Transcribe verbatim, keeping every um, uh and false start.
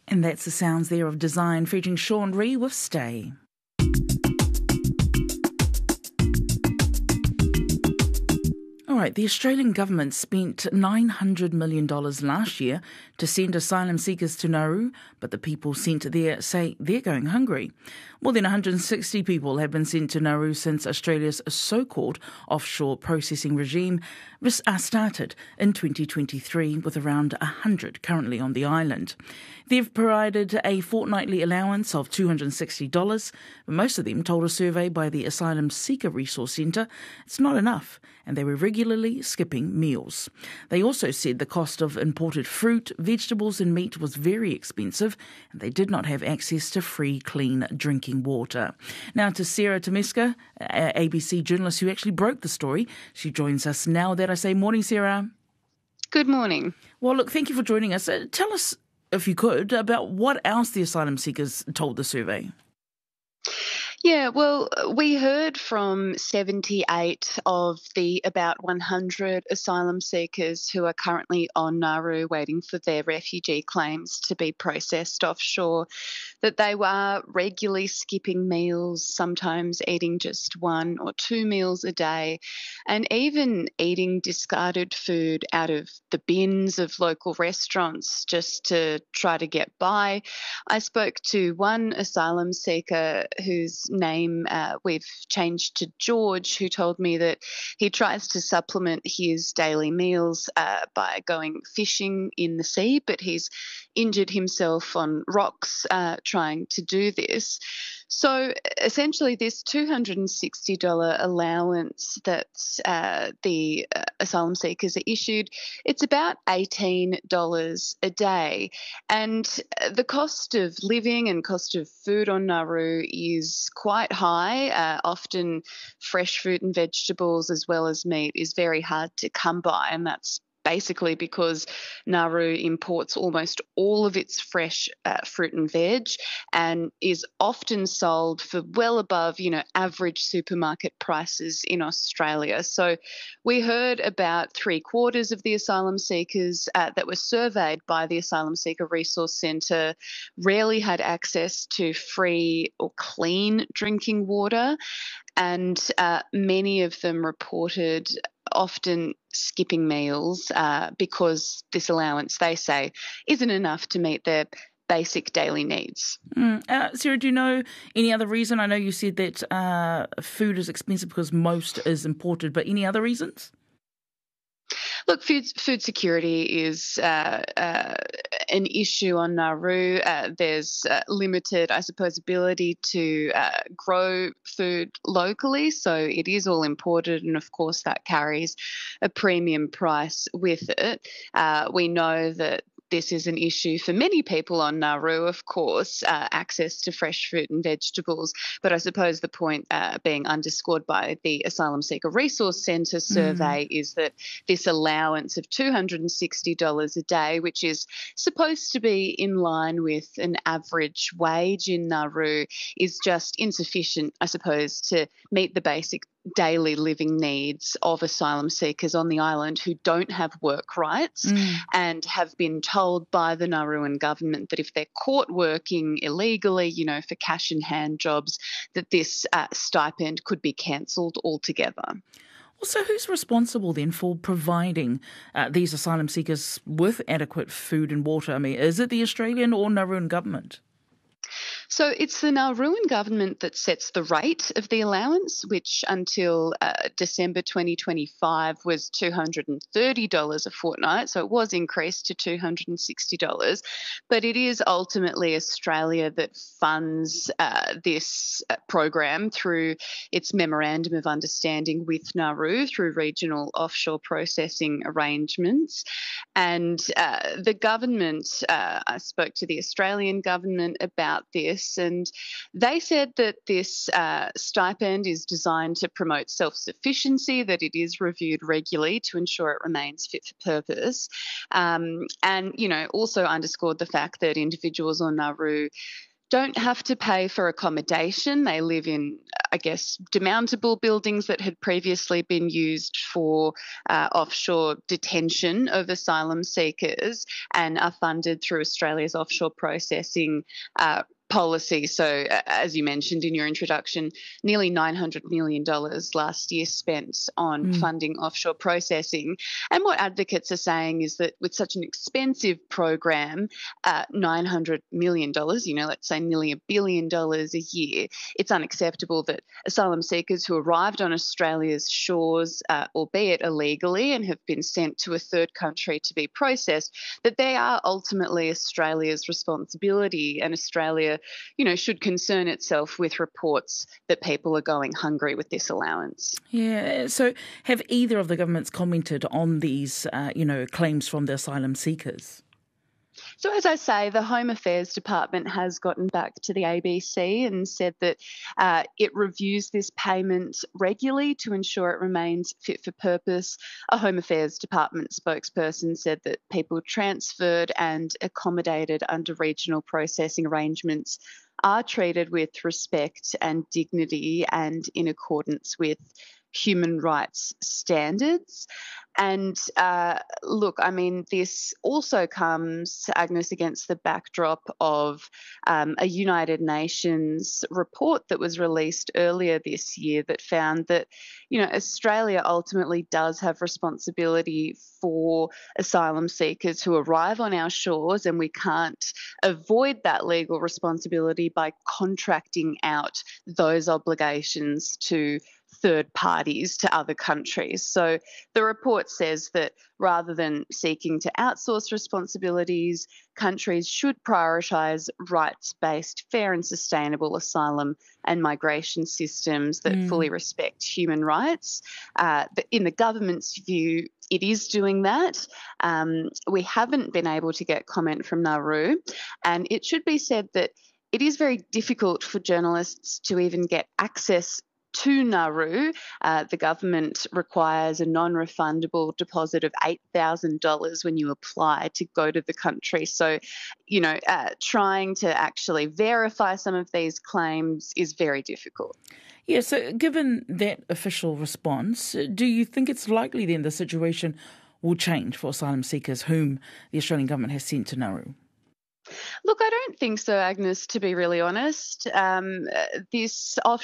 And that's the sounds there of Design featuring Sean Ree with Stay. All right, the Australian government spent nine hundred million dollars last year to send asylum seekers to Nauru, but the people sent there say they're going hungry. More than one hundred sixty people have been sent to Nauru since Australia's so-called offshore processing regime started in twenty twenty-three, with around one hundred currently on the island. They've provided a fortnightly allowance of two hundred sixty dollars. Most of them told a survey by the Asylum Seeker Resource Centre it's not enough, and they were regularly skipping meals. They also said the cost of imported fruit, vegetables and meat was very expensive, and they did not have access to free, clean drinking water. Now to Sarah Tomeska, A B C journalist who actually broke the story. She joins us now. That I say, morning, Sarah. Good morning. Well, look, thank you for joining us. Uh, tell us, if you could, about what else the asylum seekers told the survey. Yeah, well, we heard from seventy-eight of the about one hundred asylum seekers who are currently on Nauru waiting for their refugee claims to be processed offshore that they were regularly skipping meals, sometimes eating just one or two meals a day, and even eating discarded food out of the bins of local restaurants just to try to get by. I spoke to one asylum seeker whose name uh, we've changed to George, who told me that he tries to supplement his daily meals uh, by going fishing in the sea, but he's injured himself on rocks uh, trying to do this. So essentially this two hundred sixty dollars allowance that uh, the uh, asylum seekers are issued, it's about eighteen dollars a day. And the cost of living and cost of food on Nauru is quite high. Uh, often fresh fruit and vegetables as well as meat is very hard to come by, and that's basically because Nauru imports almost all of its fresh uh, fruit and veg and is often sold for well above, you know, average supermarket prices in Australia. So we heard about three quarters of the asylum seekers uh, that were surveyed by the Asylum Seeker Resource Centre rarely had access to free or clean drinking water, and uh, many of them reported often skipping meals uh, because this allowance, they say, isn't enough to meet their basic daily needs. Mm. Uh, Sarah, do you know any other reason? I know you said that uh, food is expensive because most is imported, but any other reasons? Look, food, food security is uh, uh, an issue on Nauru. Uh, there's uh, limited, I suppose, ability to uh, grow food locally, so it is all imported, and of course that carries a premium price with it. Uh, we know that this is an issue for many people on Nauru, of course, uh, access to fresh fruit and vegetables. But I suppose the point uh, being underscored by the Asylum Seeker Resource Centre survey mm. is that this allowance of two hundred sixty dollars a day, which is supposed to be in line with an average wage in Nauru, is just insufficient, I suppose, to meet the basic daily living needs of asylum seekers on the island who don't have work rights mm. and have been told by the Nauruan government that if they're caught working illegally, you know, for cash in hand jobs, that this uh, stipend could be cancelled altogether. Well, so who's responsible then for providing uh, these asylum seekers with adequate food and water? I mean, is it the Australian or Nauruan government? So it's the Nauruan government that sets the rate of the allowance, which until uh, December twenty twenty-five was two hundred thirty dollars a fortnight. So it was increased to two hundred sixty dollars. But it is ultimately Australia that funds uh, this program through its Memorandum of Understanding with Nauru through regional offshore processing arrangements. And uh, the government, uh, I spoke to the Australian government about this, and they said that this uh, stipend is designed to promote self-sufficiency, that it is reviewed regularly to ensure it remains fit for purpose, um, and, you know, also underscored the fact that individuals on Nauru don't have to pay for accommodation. They live in, I guess, demountable buildings that had previously been used for uh, offshore detention of asylum seekers and are funded through Australia's offshore processing uh, policy. So, uh, as you mentioned in your introduction, nearly nine hundred million dollars last year spent on Mm. funding offshore processing. And what advocates are saying is that with such an expensive program, uh, nine hundred million dollars, you know, let's say nearly a billion dollars a year, it's unacceptable that asylum seekers who arrived on Australia's shores, uh, albeit illegally, and have been sent to a third country to be processed, that they are ultimately Australia's responsibility, and Australia, you know, should concern itself with reports that people are going hungry with this allowance. Yeah. So have either of the governments commented on these, uh, you know, claims from the asylum seekers? So, as I say, the Home Affairs Department has gotten back to the A B C and said that uh, it reviews this payment regularly to ensure it remains fit for purpose. A Home Affairs Department spokesperson said that people transferred and accommodated under regional processing arrangements are treated with respect and dignity and in accordance with human rights standards. And uh, look, I mean, this also comes, Agnes, against the backdrop of um, a United Nations report that was released earlier this year that found that, you know, Australia ultimately does have responsibility for asylum seekers who arrive on our shores, and we can't avoid that legal responsibility by contracting out those obligations to third parties, to other countries. So the report says that rather than seeking to outsource responsibilities, countries should prioritise rights-based, fair and sustainable asylum and migration systems that mm. fully respect human rights. Uh, in the government's view, it is doing that. Um, we haven't been able to get comment from Nauru, and it should be said that it is very difficult for journalists to even get access to Nauru. Uh, the government requires a non-refundable deposit of eight thousand dollars when you apply to go to the country. So, you know, uh, trying to actually verify some of these claims is very difficult. Yeah, so given that official response, do you think it's likely then the situation will change for asylum seekers whom the Australian government has sent to Nauru? Look, I don't think so, Agnes, to be really honest. Um, this